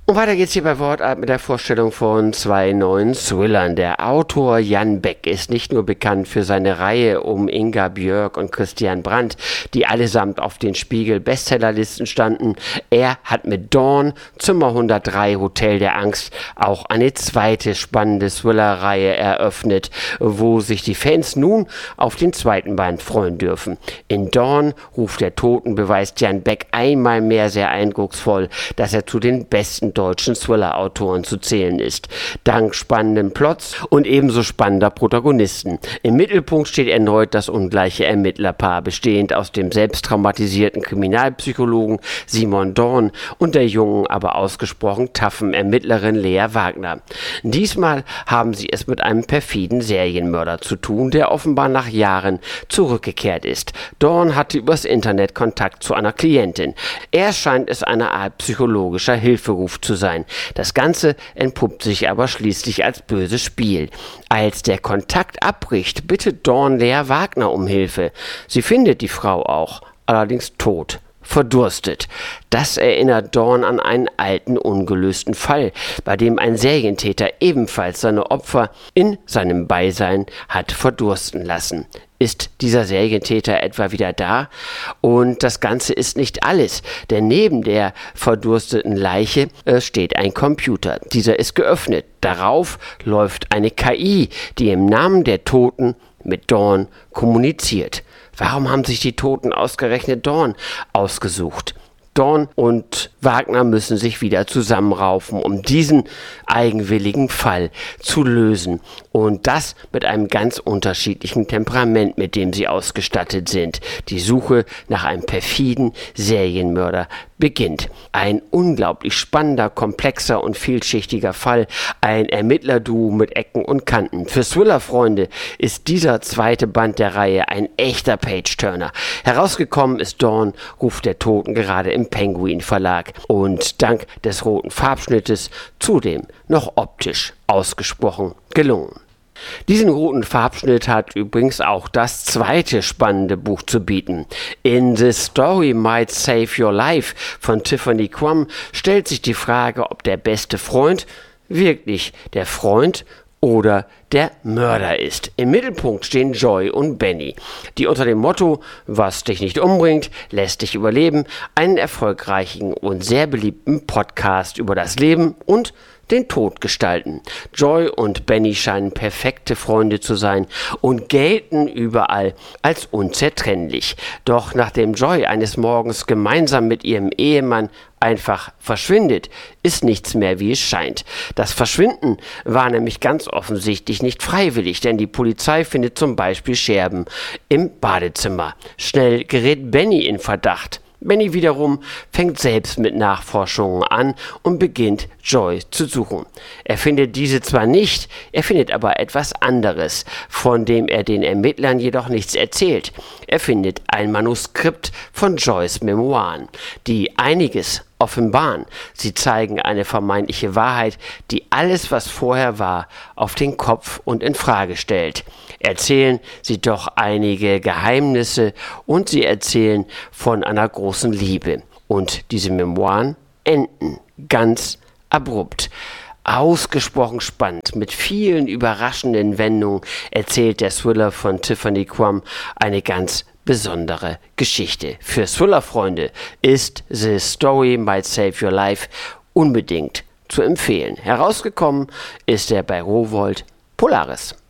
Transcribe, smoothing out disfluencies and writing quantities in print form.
Und weiter geht's hier bei Wortart mit der Vorstellung von 2 neuen Thrillern. Der Autor Jan Beck ist nicht nur bekannt für seine Reihe um Inga Björk und Christian Brandt, die allesamt auf den Spiegel-Bestsellerlisten standen. Er hat mit Dawn, Zimmer 103, Hotel der Angst auch eine zweite spannende Thriller-Reihe eröffnet, wo sich die Fans nun auf den zweiten Band freuen dürfen. In Dawn, Ruf der Toten, beweist Jan Beck einmal mehr sehr eindrucksvoll, dass er zu den besten deutschen Thriller-Autoren zu zählen ist. Dank spannenden Plots und ebenso spannender Protagonisten. Im Mittelpunkt steht erneut das ungleiche Ermittlerpaar, bestehend aus dem selbsttraumatisierten Kriminalpsychologen Simon Dorn und der jungen, aber ausgesprochen taffen Ermittlerin Lea Wagner. Diesmal haben sie es mit einem perfiden Serienmörder zu tun, der offenbar nach Jahren zurückgekehrt ist. Dorn hatte übers Internet Kontakt zu einer Klientin. Er scheint es eine Art psychologischer Hilferuf zu sein. Das Ganze entpuppt sich aber schließlich als böses Spiel. Als der Kontakt abbricht, bittet Dawn Lea Wagner um Hilfe. Sie findet die Frau auch, allerdings tot, verdurstet. Das erinnert Dawn an einen alten, ungelösten Fall, bei dem ein Serientäter ebenfalls seine Opfer in seinem Beisein hat verdursten lassen. Ist dieser Serientäter etwa wieder da? Und das Ganze ist nicht alles, denn neben der verdursteten Leiche steht ein Computer. Dieser ist geöffnet. Darauf läuft eine KI, die im Namen der Toten mit Dawn kommuniziert. Warum haben sich die Toten ausgerechnet Dawn ausgesucht? Dawn und Wagner müssen sich wieder zusammenraufen, um diesen eigenwilligen Fall zu lösen. Und das mit einem ganz unterschiedlichen Temperament, mit dem sie ausgestattet sind. Die Suche nach einem perfiden Serienmörder beginnt. Ein unglaublich spannender, komplexer und vielschichtiger Fall. Ein Ermittlerduo mit Ecken und Kanten. Für Thriller-Freunde ist dieser zweite Band der Reihe ein echter Page-Turner. Herausgekommen ist Dawn, Ruf der Toten, gerade im Penguin Verlag und dank des roten Farbschnittes zudem noch optisch ausgesprochen gelungen. Diesen roten Farbschnitt hat übrigens auch das zweite spannende Buch zu bieten. In The Story Might Save Your Life von Tiffany Crum stellt sich die Frage, ob der beste Freund wirklich der Freund oder der Mörder ist. Im Mittelpunkt stehen Joy und Benny, die unter dem Motto "Was dich nicht umbringt, lässt dich überleben" einen erfolgreichen und sehr beliebten Podcast über das Leben und den Tod gestalten. Joy und Benny scheinen perfekte Freunde zu sein und gelten überall als unzertrennlich. Doch nachdem Joy eines Morgens gemeinsam mit ihrem Ehemann einfach verschwindet, ist nichts mehr, wie es scheint. Das Verschwinden war nämlich ganz offensichtlich nicht freiwillig, denn die Polizei findet zum Beispiel Scherben im Badezimmer. Schnell gerät Benny in Verdacht. Benny wiederum fängt selbst mit Nachforschungen an und beginnt Joy zu suchen. Er findet diese zwar nicht, er findet aber etwas anderes, von dem er den Ermittlern jedoch nichts erzählt. Er findet ein Manuskript von Joys Memoiren, die einiges offenbaren. Sie zeigen eine vermeintliche Wahrheit, die alles, was vorher war, auf den Kopf und in Frage stellt. Erzählen sie doch einige Geheimnisse und sie erzählen von einer großen Liebe. Und diese Memoiren enden ganz abrupt. Ausgesprochen spannend, mit vielen überraschenden Wendungen erzählt der Thriller von Tiffany Crum eine ganz besondere Geschichte. Für Thriller-Freunde ist The Story Might Save Your Life unbedingt zu empfehlen. Herausgekommen ist er bei Rowohlt Polaris.